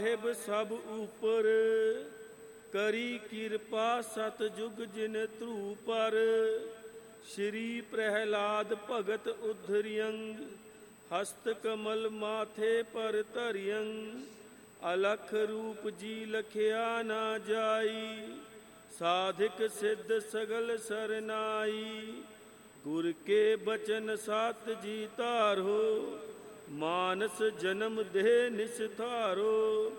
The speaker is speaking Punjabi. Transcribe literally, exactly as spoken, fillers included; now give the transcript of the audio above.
ਸਾਹਿਬ ਸਭ ਉਪਰ ਕਰੀ ਕਿਰਪਾ ਸਤਜੁਗ ਜਿਨ ਧਰੂ ਪਰ। ਸ਼੍ਰੀ ਪ੍ਰਹਿਲਾਦ ਭਗਤ ਉਧਰਿਯੰ ਹਸਤ ਕਮਲ ਮਾਥੇ ਪਰ ਧਰਿਯੰ। ਅਲਖ ਰੂਪ ਜੀ ਲਖਿਆ ਨਾ ਜਾਈ ਸਾਧਿਕ ਸਿੱਧ ਸਗਲ ਸਰਨਾਈ। ਗੁਰ ਕੇ ਬਚਨ ਸਾਤ ਜੀ ਧਾਰੋ ਮਾਨਸ ਜਨਮ ਦੇਹ ਨਿਸਥਾਰੋ।